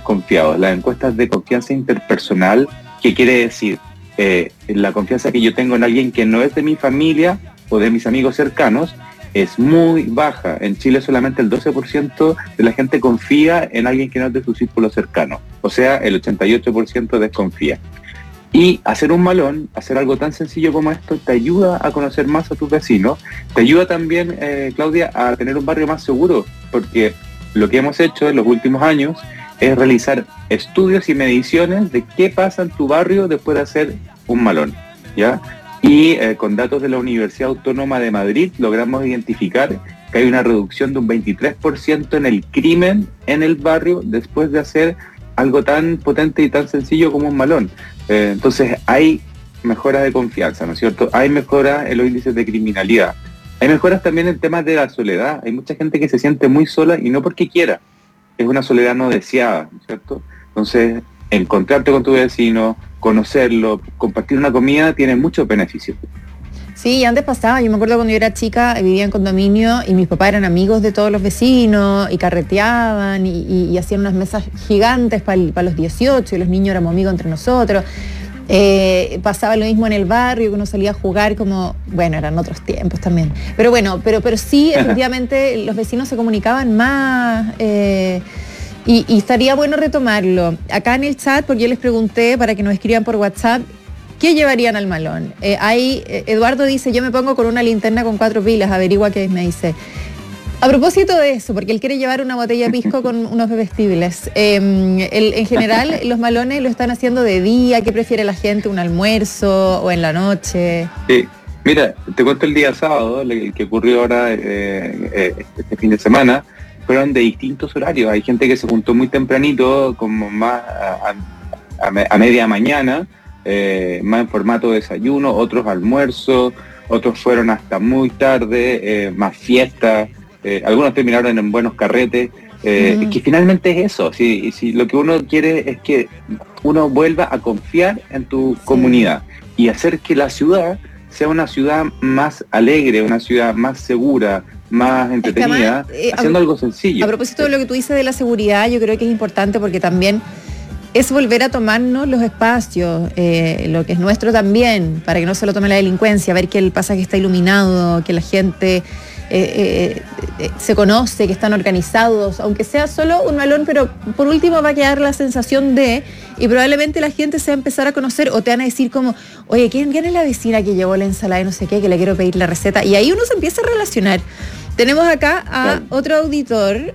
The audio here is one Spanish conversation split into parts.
desconfiados. Las encuestas de confianza interpersonal, ¿qué quiere decir? La confianza que yo tengo en alguien que no es de mi familia o de mis amigos cercanos es muy baja. En Chile solamente el 12% de la gente confía en alguien que no es de su círculo cercano. O sea, el 88% desconfía. Y hacer un malón, hacer algo tan sencillo como esto, te ayuda a conocer más a tus vecinos. Te ayuda también, Claudia, a tener un barrio más seguro, porque lo que hemos hecho en los últimos años es realizar estudios y mediciones de qué pasa en tu barrio después de hacer un malón, ¿ya? Y con datos de la Universidad Autónoma de Madrid logramos identificar que hay una reducción de un 23% en el crimen en el barrio después de hacer algo tan potente y tan sencillo como un malón. Entonces hay mejoras de confianza, ¿no es cierto? Hay mejoras en los índices de criminalidad. Hay mejoras también en temas de la soledad. Hay mucha gente que se siente muy sola y no porque quiera. Es una soledad no deseada, ¿no es cierto? Entonces, encontrarte con tu vecino, conocerlo, compartir una comida, tiene muchos beneficios. Sí, antes pasaba, yo me acuerdo cuando yo era chica, vivía en condominio y mis papás eran amigos de todos los vecinos y carreteaban y hacían unas mesas gigantes para los 18 y los niños éramos amigos entre nosotros. Pasaba lo mismo en el barrio, que uno salía a jugar como, bueno, eran otros tiempos también. Pero bueno, pero sí, efectivamente, los vecinos se comunicaban más y estaría bueno retomarlo. Acá en el chat, porque yo les pregunté para que nos escriban por WhatsApp, ¿qué llevarían al malón? Eduardo dice, yo me pongo con una linterna con 4 pilas, averigua qué es, me dice. A propósito de eso, porque él quiere llevar una botella de pisco con unos bebestibles. En general, los malones lo están haciendo de día. ¿Qué prefiere la gente? ¿Un almuerzo o en la noche? Mira, te cuento el día sábado, el que ocurrió ahora este fin de semana. Fueron de distintos horarios. Hay gente que se juntó muy tempranito, como más a media mañana, más en formato de desayuno, otros almuerzo, otros fueron hasta muy tarde, más fiesta. Algunos terminaron en buenos carretes, que finalmente es eso. Si lo que uno quiere es que uno vuelva a confiar en tu comunidad y hacer que la ciudad sea una ciudad más alegre, una ciudad más segura, más entretenida, haciendo algo sencillo. A propósito de lo que tú dices de la seguridad, yo creo que es importante porque también es volver a tomarnos los espacios, lo que es nuestro también, para que no se lo tome la delincuencia, ver que el pasaje está iluminado, que la gente se conoce, que están organizados, aunque sea solo un malón, pero por último va a quedar la sensación y probablemente la gente se va a empezar a conocer o te van a decir como, oye, ¿quién es la vecina que llevó la ensalada y no sé qué, que le quiero pedir la receta? Y ahí uno se empieza a relacionar. Tenemos acá a otro auditor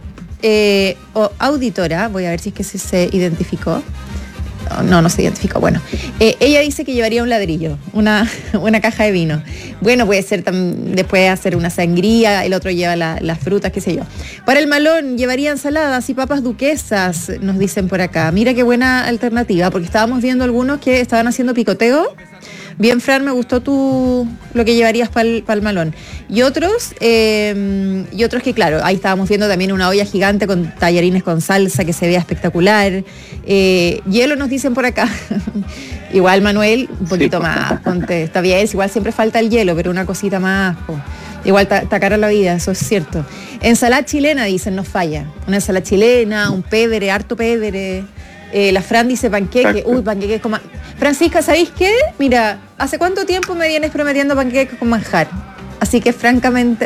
o auditora, voy a ver si es que se identificó. No se identificó. Bueno, ella dice que llevaría un ladrillo, una caja de vino. Bueno, puede ser después hacer una sangría, el otro lleva las frutas, qué sé yo. Para el malón llevaría ensaladas y papas duquesas, nos dicen por acá. Mira qué buena alternativa, porque estábamos viendo algunos que estaban haciendo picoteo. Bien, Fran, me gustó lo que llevarías para el malón. Y otros que, claro, ahí estábamos viendo también una olla gigante con tallarines con salsa que se vea espectacular. Hielo nos dicen por acá. Igual, Manuel, un poquito más. Ponte, está bien, igual siempre falta el hielo, pero una cosita más. Igual está cara la vida, eso es cierto. Ensalada chilena, dicen, no falla. Una ensalada chilena, un pédere, harto pédere. La Fran dice panqueque. Uy, panqueques con manjar. Francisca, ¿sabéis qué? Mira, ¿hace cuánto tiempo me vienes prometiendo panqueques con manjar? Así que francamente.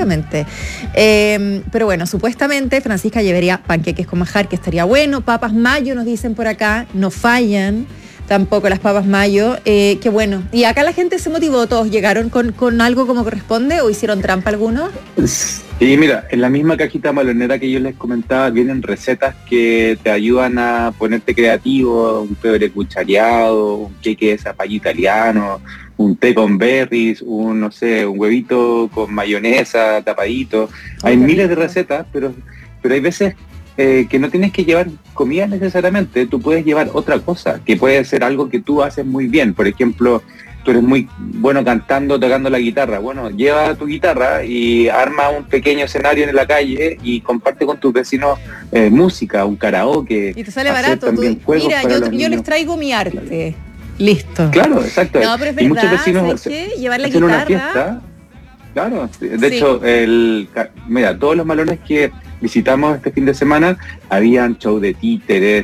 Pero bueno, supuestamente Francisca llevaría panqueques con manjar, que estaría bueno. Papas mayo nos dicen por acá, no fallan tampoco las papas mayo. Qué bueno. Y acá la gente se motivó, todos llegaron con algo como corresponde o hicieron trampa algunos. Sí, mira, en la misma cajita malonera que yo les comentaba vienen recetas que te ayudan a ponerte creativo, un pebre cuchareado, un queque de zapallo italiano, un té con berries, un huevito con mayonesa tapadito. Hay miles de recetas, pero hay veces que no tienes que llevar comida necesariamente, tú puedes llevar otra cosa, que puede ser algo que tú haces muy bien. Por ejemplo, tú eres muy bueno cantando, tocando la guitarra. Bueno, lleva tu guitarra y arma un pequeño escenario en la calle y comparte con tus vecinos música, un karaoke. Y te sale barato. Mira, yo les traigo mi arte. Listo. Claro, exacto. No, pero es verdad, y muchos vecinos llevar la guitarra. Una fiesta. Claro, de hecho, mira, todos los malones que visitamos este fin de semana, habían show de títeres,